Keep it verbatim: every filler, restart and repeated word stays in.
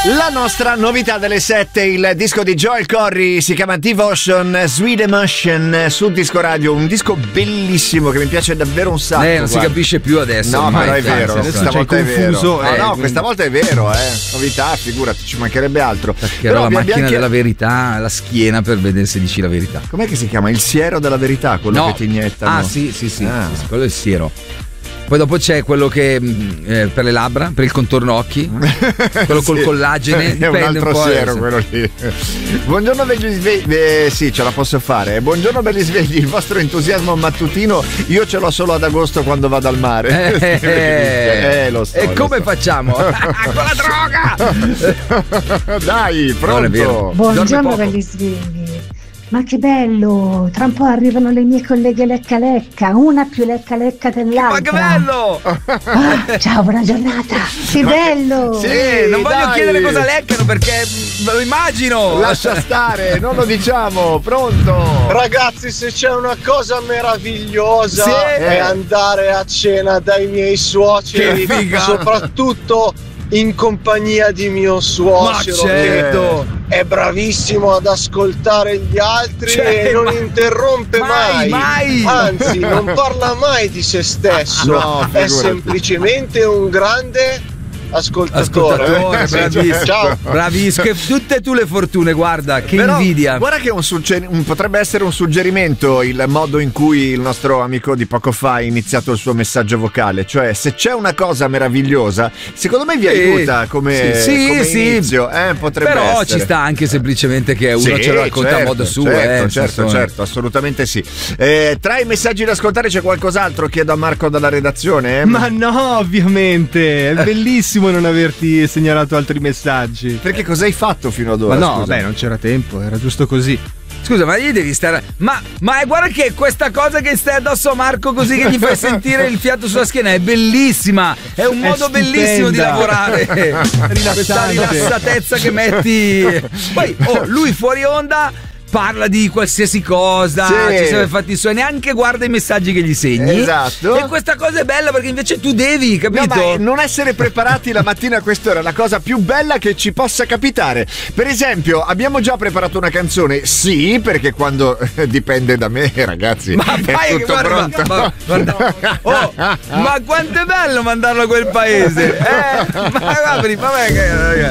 La nostra novità delle sette, il disco di Joel Corry, si chiama Devotion, Sweet Emotion, su Disco Radio, un disco bellissimo che mi piace davvero un sacco. Eh, non si capisce più adesso. No, ma no, è vero, adesso questa volta è vero. confuso, No, eh, no, quindi... questa volta è vero, eh. Novità, figurati, ci mancherebbe altro. Però la macchina anche... della verità, la schiena per vedere se dici la verità. Com'è che si chiama? Il siero della verità, quello no. che ti iniettano. Ah, sì, sì, sì, ah. sì, sì, quello è il siero. Poi dopo c'è quello che eh, per le labbra, per il contorno occhi, quello col sì, collagene, è dipende un altro un po'. Siero, quello lì. Buongiorno belli svegli, eh, sì, ce la posso fare. Buongiorno belli svegli, il vostro entusiasmo mattutino io ce l'ho solo ad agosto quando vado al mare. Eh, eh, lo so, e lo come so. facciamo? Con la droga! Dai, pronto. Buongiorno belli svegli. Ma che bello, tra un po' arrivano le mie colleghe lecca lecca, una più lecca lecca dell'altra. Ma che bello! Ah, ciao, buona giornata. Che ma bello! Sì, eh, non voglio dai. chiedere cosa leccano perché me lo immagino. Lascia stare, non lo diciamo, pronto? Ragazzi, se c'è una cosa meravigliosa sì. è andare a cena dai miei suoceri, che figa. soprattutto in compagnia di mio suocero, ma certo. che è bravissimo ad ascoltare gli altri cioè, e non ma... interrompe mai, mai, mai, anzi non parla mai di se stesso, no, è semplicemente un grande ascoltatore, ascoltatore, eh? bravissimo. Ciao. Bravissimo, tutte e tu le fortune, guarda, che Però, invidia. Guarda che un sugger- un, potrebbe essere un suggerimento il modo in cui il nostro amico di poco fa ha iniziato il suo messaggio vocale, cioè se c'è una cosa meravigliosa, secondo me vi aiuta come, sì, come sì, inizio, eh, potrebbe però essere. ci sta anche semplicemente che uno sì, ce lo racconta certo, a modo suo, certo, eh, certo, certo, assolutamente sì. Eh, tra i messaggi da ascoltare c'è qualcos'altro? Chiedo a Marco dalla redazione. Eh? Ma no, ovviamente, è bellissimo non averti segnalato altri messaggi. Perché cosa hai fatto fino ad ora? Ma no, scusa? beh, non c'era tempo, era giusto così. Scusa, ma gli devi stare. Ma, ma guarda che questa cosa che stai addosso a Marco così che gli fai sentire il fiato sulla schiena è bellissima. È un È modo stupenda. bellissimo di lavorare. Questa rilassatezza che metti. Poi, oh, lui fuori onda parla di qualsiasi cosa, sì. ci siamo fatti i suoi, neanche guarda i messaggi che gli segni. Esatto. E questa cosa è bella perché invece tu devi, capito? No, ma non essere preparati la mattina a quest'ora è la cosa più bella che ci possa capitare. Per esempio, abbiamo già preparato una canzone? Sì, perché quando dipende da me, ragazzi, ma è vai tutto che guarda, pronto. ma, guarda, oh, ma quanto è bello mandarlo a quel paese, eh? Ma guarda, vabbè che